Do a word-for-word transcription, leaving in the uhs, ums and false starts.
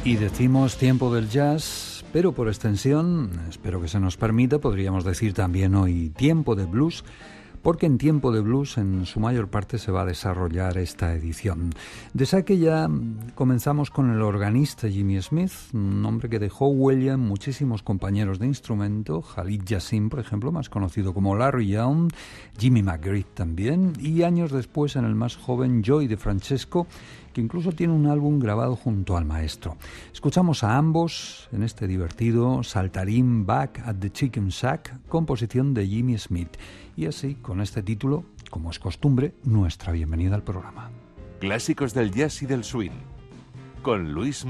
Y decimos tiempo del jazz, pero por extensión, espero que se nos permita, podríamos decir también hoy tiempo de blues, porque en tiempo de blues en su mayor parte se va a desarrollar esta edición. De saque ya comenzamos con el organista Jimmy Smith, un hombre que dejó huella en muchísimos compañeros de instrumento, Khalid Yassin, por ejemplo, más conocido como Larry Young, Jimmy McGriff también, y años después en el más joven Joey DeFrancesco, que incluso tiene un álbum grabado junto al maestro. Escuchamos a ambos en este divertido Saltarín Back at the Chicken Shack, composición de Jimmy Smith. Y así, con este título, como es costumbre, nuestra bienvenida al programa. Clásicos del jazz y del swing, con Luis